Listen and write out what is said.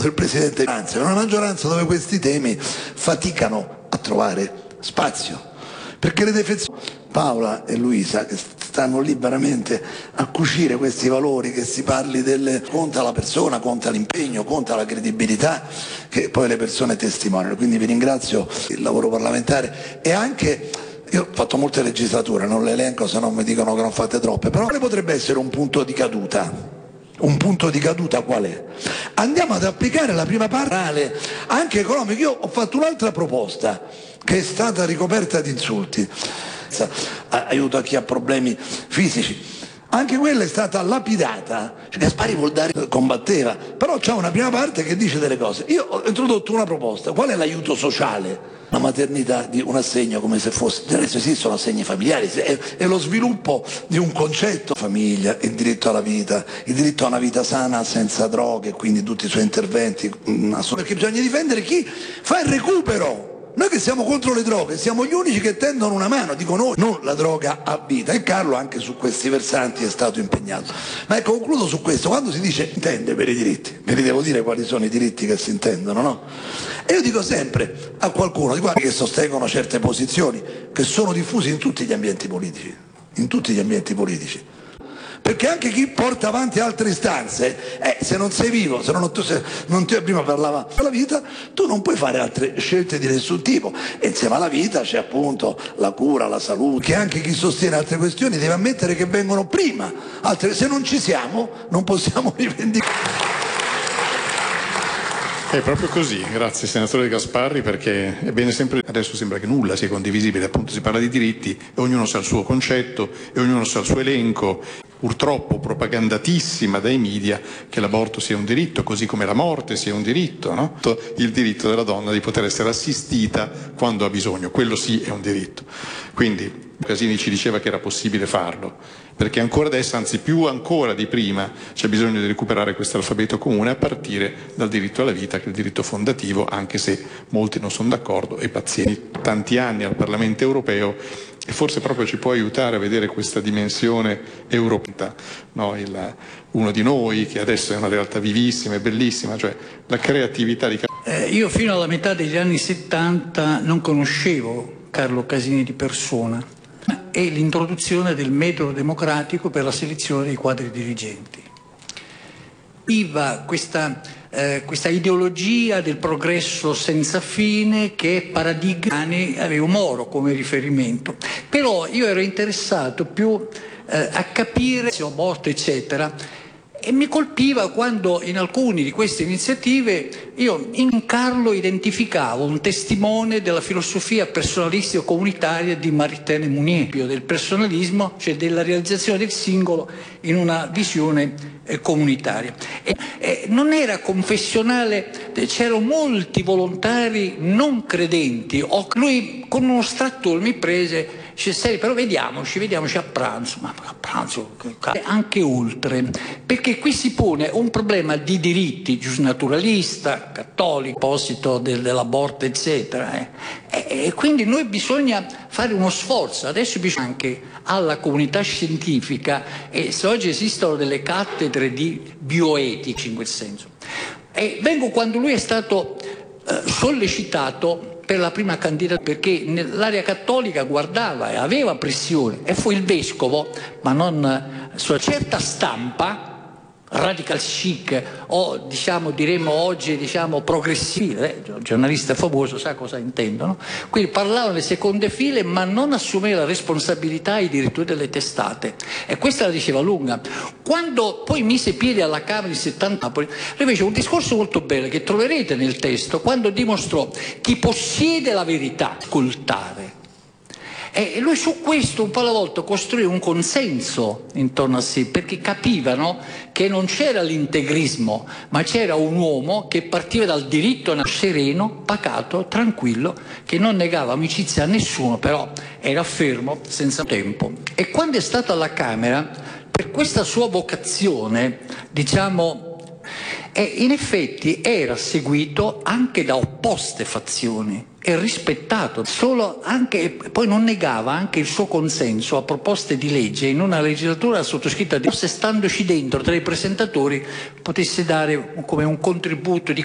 del Presidente Renzi, una maggioranza dove questi temi faticano a trovare spazio, perché le defezioni Paola e Luisa che stanno liberamente a cucire questi valori, che si parli conta la persona, conta l'impegno, conta la credibilità che poi le persone testimoniano. Quindi vi ringrazio il lavoro parlamentare e anche io ho fatto molte legislature, non le elenco se non mi dicono che non fate troppe, però quale potrebbe essere un punto di caduta? Un punto di caduta qual è? Andiamo ad applicare la prima parte anche economica. Io ho fatto un'altra proposta che è stata ricoperta di insulti, aiuto a chi ha problemi fisici, anche quella è stata lapidata. Gaspari vuol dare, combatteva, però c'è una prima parte che dice delle cose. Io ho introdotto una proposta: qual è l'aiuto sociale? La maternità, di un assegno come se fosse, adesso esistono assegni familiari, è lo sviluppo di un concetto: famiglia, il diritto alla vita, il diritto a una vita sana senza droghe, quindi tutti i suoi interventi, perché bisogna difendere chi fa il recupero. Noi che siamo contro le droghe siamo gli unici che tendono una mano, dico noi, non la droga a vita, e Carlo anche su questi versanti è stato impegnato. Ma ecco, concludo su questo: quando si dice intende per i diritti, ve li devo dire quali sono i diritti che si intendono, no? E io dico sempre a qualcuno di quelli che sostengono certe posizioni che sono diffuse in tutti gli ambienti politici, perché anche chi porta avanti altre istanze, se non sei vivo, se non ti prima parlava della vita, tu non puoi fare altre scelte di nessun tipo. E insieme alla vita c'è appunto la cura, la salute, che anche chi sostiene altre questioni deve ammettere che vengono prima. Se non ci siamo, non possiamo rivendicare. È proprio così, grazie senatore Gasparri, perché è bene sempre, adesso sembra che nulla sia condivisibile, appunto si parla di diritti e ognuno sa il suo concetto e ognuno sa il suo elenco, purtroppo propagandatissima dai media che l'aborto sia un diritto, così come la morte sia un diritto, no? Il diritto della donna di poter essere assistita quando ha bisogno, quello sì è un diritto. Quindi Casini ci diceva che era possibile farlo, perché ancora adesso, anzi più ancora di prima, c'è bisogno di recuperare questo alfabeto comune a partire dal diritto alla vita, che è il diritto fondativo, anche se molti non sono d'accordo, e pazienti. Tanti anni al Parlamento europeo, e forse proprio ci può aiutare a vedere questa dimensione europea, no? Uno di noi, che adesso è una realtà vivissima e bellissima, cioè la creatività di io fino alla metà degli anni 70 non conoscevo Carlo Casini di persona, e l'introduzione del metodo democratico per la selezione dei quadri dirigenti. Questa ideologia del progresso senza fine che è paradigma, avevo Moro come riferimento, però io ero interessato più a capire aborto eccetera, e mi colpiva quando in alcune di queste iniziative io in Carlo identificavo un testimone della filosofia personalistica comunitaria di Maritain Mounier, del personalismo, cioè della realizzazione del singolo in una visione comunitaria. Non era confessionale, c'erano molti volontari non credenti. Lui con uno strattore mi prese, dice: però vediamoci a pranzo. Ma a pranzo anche oltre, perché qui si pone un problema di diritti, giusnaturalista, cattolico, a proposito dell'aborto eccetera, e quindi noi bisogna fare uno sforzo. Adesso bisogna anche alla comunità scientifica, e se oggi esistono delle cattedre di bioetica in quel senso. E vengo quando lui è stato sollecitato per la prima candidatura, perché l'area cattolica guardava e aveva pressione, e fu il vescovo, ma non sulla certa stampa radical chic, o diremmo oggi progressive, giornalista famoso sa cosa intendono, quindi parlavano le seconde file ma non assumeva la responsabilità e i direttori delle testate, e questa la diceva lunga. Quando poi mise piede alla Camera di 70 Napoli, lui fece un discorso molto bello che troverete nel testo, quando dimostrò: chi possiede la verità ascoltare. E lui su questo un po' alla volta costruì un consenso intorno a sé, perché capivano che non c'era l'integrismo, ma c'era un uomo che partiva dal diritto sereno, pacato, tranquillo, che non negava amicizia a nessuno, però era fermo, senza tempo. E quando è stato alla Camera, per questa sua vocazione, in effetti era seguito anche da opposte fazioni e rispettato, poi non negava anche il suo consenso a proposte di legge in una legislatura sottoscritta, forse standoci dentro tra i presentatori potesse dare come un contributo di